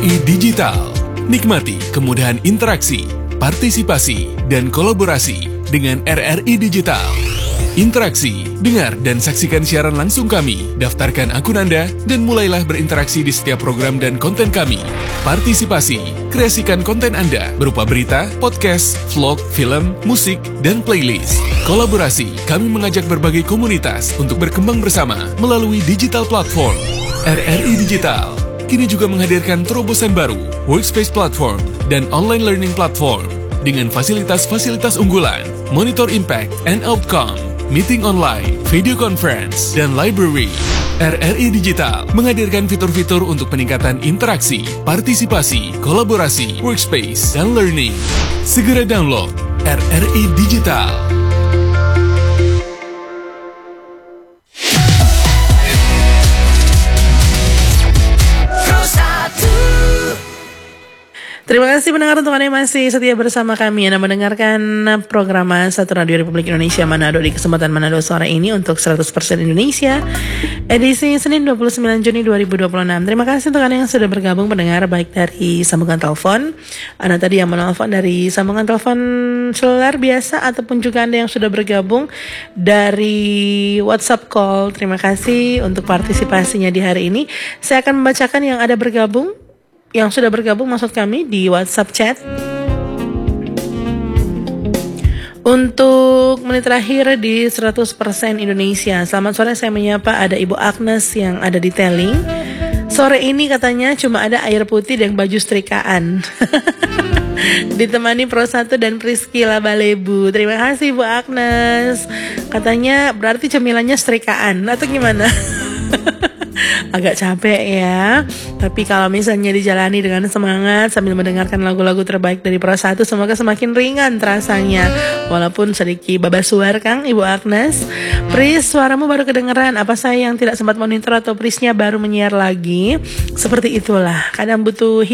RRI Digital. Nikmati kemudahan interaksi, partisipasi, dan kolaborasi dengan RRI Digital. Interaksi, dengar dan saksikan siaran langsung kami, daftarkan akun Anda, dan mulailah berinteraksi di setiap program dan konten kami. Partisipasi, kreasikan konten Anda berupa berita, podcast, vlog, film, musik, dan playlist. Kolaborasi, kami mengajak berbagai komunitas untuk berkembang bersama melalui digital platform. RRI Digital kini juga menghadirkan terobosan baru, workspace platform, dan online learning platform dengan fasilitas-fasilitas unggulan, monitor impact and outcome, meeting online, video conference, dan library. RRI Digital menghadirkan fitur-fitur untuk peningkatan interaksi, partisipasi, kolaborasi, workspace, dan learning. Segera download RRI Digital. Terima kasih pendengar untuk Anda yang masih setia bersama kami. Anda mendengarkan program Satu Radio Republik Indonesia Manado di kesempatan Manado sore ini untuk 100% Indonesia edisi Senin 29 Juni 2026. Terima kasih untuk Anda yang sudah bergabung pendengar baik dari sambungan telepon, Anda tadi yang menelpon dari sambungan telepon seluler biasa, ataupun juga Anda yang sudah bergabung dari WhatsApp call. Terima kasih untuk partisipasinya di hari ini. Saya akan membacakan yang sudah bergabung maksud kami di WhatsApp chat. Untuk menit terakhir di 100% Indonesia. Selamat sore, saya menyapa ada Ibu Agnes yang ada di Teling. Sore ini katanya cuma ada air putih dan baju setrikaan. Ditemani Pro 1 dan Priski Labalebu. Terima kasih Bu Agnes. Katanya berarti cemilannya setrikaan atau gimana? Agak capek ya, tapi kalau misalnya dijalani dengan semangat sambil mendengarkan lagu-lagu terbaik dari Pro 1, semoga semakin ringan terasanya. Walaupun sedikit babasuar Kang Ibu Agnes. Pris, suaramu baru kedengeran. Apa saya yang tidak sempat monitor atau Prisnya baru menyiar lagi? Seperti itulah, kadang butuh